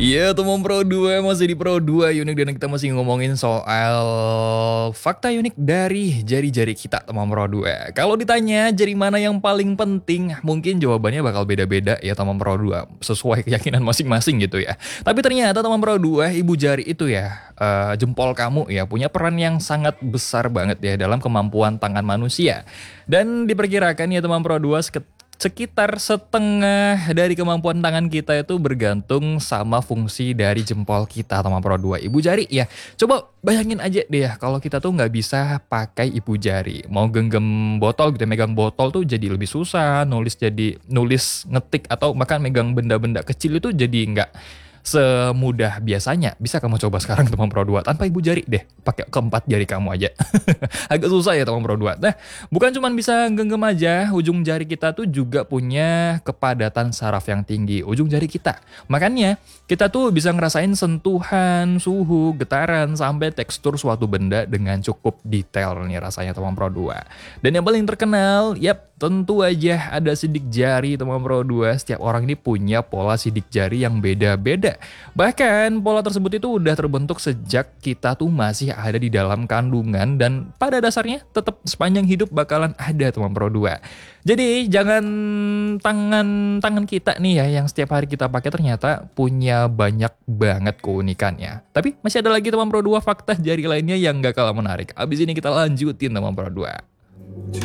Iya, teman Pro 2 masih di Pro 2 unik dan kita masih ngomongin soal fakta unik dari jari-jari kita, teman Pro 2. Kalau ditanya jari mana yang paling penting, mungkin jawabannya bakal beda-beda ya teman Pro 2, sesuai keyakinan masing-masing gitu ya. Tapi ternyata teman Pro 2, ibu jari itu ya, jempol kamu ya punya peran yang sangat besar banget ya dalam kemampuan tangan manusia. Dan diperkirakan ya teman Pro 2 sekitar setengah dari kemampuan tangan kita itu bergantung sama fungsi dari jempol kita, teman Pro 2, ibu jari ya. Coba bayangin aja deh ya, kalau kita tuh nggak bisa pakai ibu jari, mau genggam botol gitu, megang botol tuh jadi lebih susah, nulis ngetik atau bahkan megang benda-benda kecil itu jadi nggak semudah biasanya. Bisa kamu coba sekarang teman Pro 2 tanpa ibu jari deh, pakai keempat jari kamu aja. Agak susah ya teman Pro 2. Nah, bukan cuma bisa genggam aja, ujung jari kita tuh juga punya kepadatan saraf yang tinggi, ujung jari kita. Makanya kita tuh bisa ngerasain sentuhan, suhu, getaran, sampai tekstur suatu benda dengan cukup detail nih rasanya teman Pro 2. Dan yang paling terkenal, yap, tentu aja ada sidik jari teman Pro 2. Setiap orang ini punya pola sidik jari yang beda-beda. Bahkan pola tersebut itu udah terbentuk sejak kita tuh masih ada di dalam kandungan dan pada dasarnya tetap sepanjang hidup bakalan ada teman Pro 2. Jadi jangan tangan kita nih ya yang setiap hari kita pakai ternyata punya banyak banget keunikannya. Tapi masih ada lagi teman Pro 2 fakta jari lainnya yang gak kalah menarik. Abis ini kita lanjutin teman Pro 2.